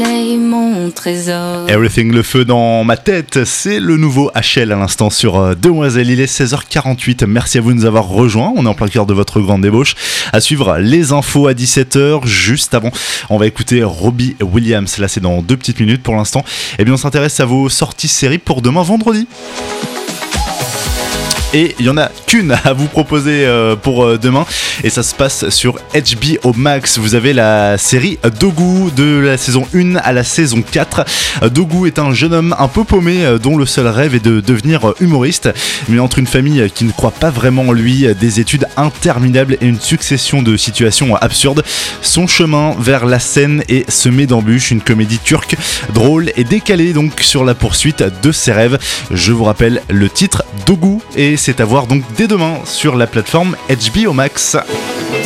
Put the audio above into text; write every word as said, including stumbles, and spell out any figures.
Mon trésor. Everything le feu dans ma tête, c'est le nouveau H L à l'instant sur euh, Demoiselle. Il est seize heures quarante-huit, merci à vous de nous avoir rejoints, on est en plein cœur de votre grande débauche. À suivre les infos à dix-sept heures, juste avant on va écouter Robbie Williams, là c'est dans deux petites minutes pour l'instant. Et bien on s'intéresse à vos sorties séries pour demain vendredi. Et il n'y en a qu'une à vous proposer euh, pour euh, demain, et ça se passe sur H B O Max. Vous avez la série Dogu de la saison un à la saison quatre. Dogu est un jeune homme un peu paumé euh, dont le seul rêve est de devenir humoriste, mais entre une famille qui ne croit pas vraiment en lui, des études interminables et une succession de situations absurdes, son chemin vers la scène est semé d'embûches. Une comédie turque drôle et décalée donc sur la poursuite de ses rêves. Je vous rappelle le titre, Dogu, et c'est à voir donc dès demain sur la plateforme H B O Max.